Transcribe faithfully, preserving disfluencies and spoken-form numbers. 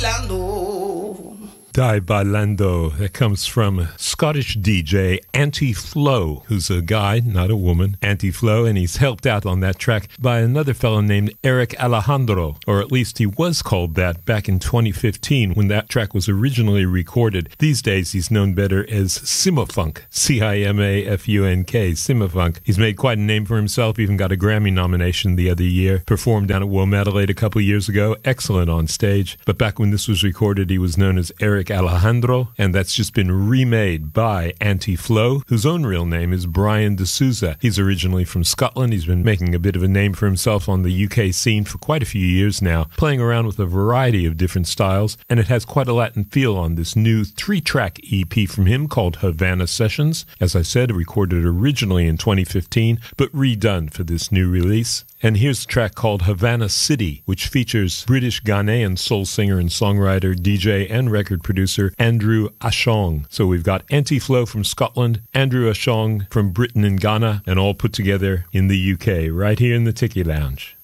bailando. Die Bailando. That comes from Scottish D J Anti-Flow, who's a guy, not a woman, Anti-Flow, and he's helped out on that track by another fellow named Eric Alejandro, or at least he was called that back in twenty fifteen when that track was originally recorded. These days he's known better as Cimafunk, C I M A F U N K, Cimafunk. He's made quite a name for himself, even got a Grammy nomination the other year, performed down at Womadelaide a couple years ago, excellent on stage, but back when this was recorded he was known as Eric Alejandro, and that's just been remade by Anti-Flow, whose own real name is Brian D'Souza. He's originally from Scotland. He's been making a bit of a name for himself on the U K scene for quite a few years now, playing around with a variety of different styles, and it has quite a Latin feel on this new three-track E P from him called Havana Sessions. As I said, recorded originally in twenty fifteen, but redone for this new release. And here's a track called Havana City, which features British Ghanaian soul singer and songwriter, D J, and record producer Andrew Ashong. So we've got Anti-Flow from Scotland, Andrew Ashong from Britain and Ghana, and all put together in the U K, right here in the Tiki Lounge.